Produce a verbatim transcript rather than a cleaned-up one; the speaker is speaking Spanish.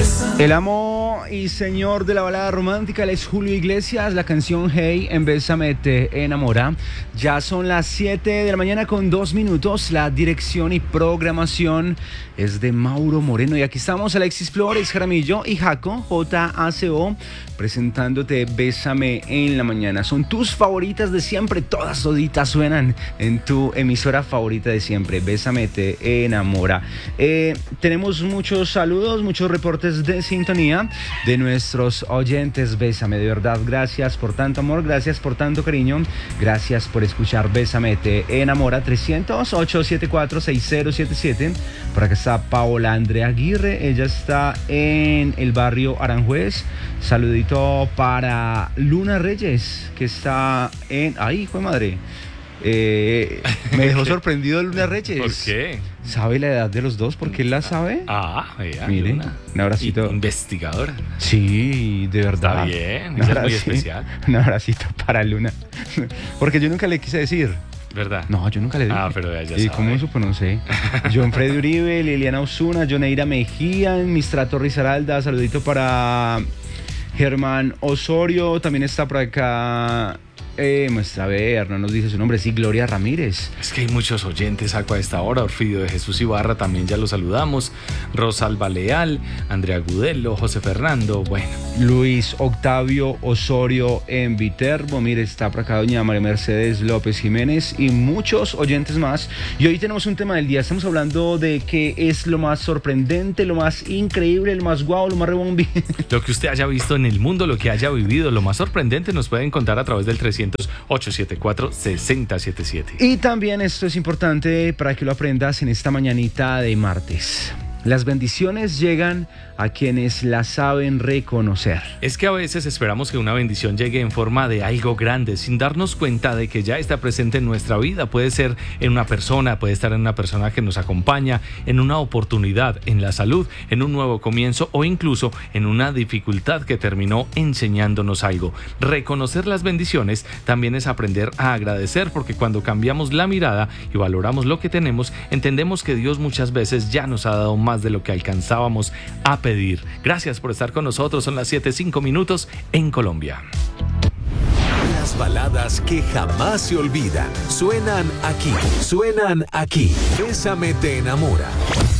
El amo y señor de la balada romántica, él es Julio Iglesias. La canción Hey, en Bésame te enamora. Ya son las siete de la mañana con dos minutos. La dirección y programación es de Mauro Moreno. Y aquí estamos Alexis Flores, Jaramillo y Jaco, J A C O, presentándote Bésame en la mañana. Son tus favoritas de siempre. Todas toditas suenan en tu emisora favorita de siempre. Bésame te enamora. Eh, tenemos muchos saludos, muchos reportes de sintonía de nuestros oyentes. Bésame, de verdad, gracias por tanto amor, gracias por tanto cariño, gracias por escuchar Bésame te enamora. Trescientos ocho setenta y cuatro sesenta setenta y siete. Por acá está Paola Andrea Aguirre, ella está en el barrio Aranjuez. Saludito para Luna Reyes, que está en... ¡Ay, hijo de madre! Eh, me dejó sorprendido Luna Reyes. ¿Por qué? ¿Sabe la edad de los dos? ¿Por qué él la sabe? Ah, ya, mire, Luna. Un abracito. Investigadora. Sí, de verdad. Está bien, ella es muy especial. Un abracito para Luna. Porque yo nunca le quise decir. ¿Verdad? No, yo nunca le dije. Ah, pero ella ¿Y sabe. cómo supo? No sé. John Freddy Uribe, Liliana Osuna, Joneira Mejía, Mistrato Risaralda, saludito para Germán Osorio, también está por acá. Eh, muestra a ver, no nos dice su nombre, sí, Gloria Ramírez. Es que hay muchos oyentes Saco, a esta hora. Orfidio de Jesús Ibarra también ya lo saludamos. Rosalba Leal, Andrea Gudelo, José Fernando, bueno. Luis Octavio Osorio en Viterbo, mire, está por acá doña María Mercedes López Jiménez y muchos oyentes más. Y hoy tenemos un tema del día, estamos hablando de qué es lo más sorprendente, lo más increíble, lo más guau, lo más rebombi. Lo que usted haya visto en el mundo, lo que haya vivido, lo más sorprendente nos pueden contar a través del trescientos ocho setenta y cuatro sesenta setenta y siete. Y también esto es importante para que lo aprendas en esta mañanita de martes. Las bendiciones llegan a quienes las saben reconocer. Es que a veces esperamos que una bendición llegue en forma de algo grande sin darnos cuenta de que ya está presente en nuestra vida. Puede ser en una persona, puede estar en una persona que nos acompaña, en una oportunidad, en la salud, en un nuevo comienzo o incluso en una dificultad que terminó enseñándonos algo. Reconocer las bendiciones también es aprender a agradecer, porque cuando cambiamos la mirada y valoramos lo que tenemos, entendemos que Dios muchas veces ya nos ha dado más de lo que alcanzábamos a pedir. Gracias por estar con nosotros. Son las siete cinco minutos en Colombia. Las baladas que jamás se olvidan suenan aquí, suenan aquí. Bésame te enamora.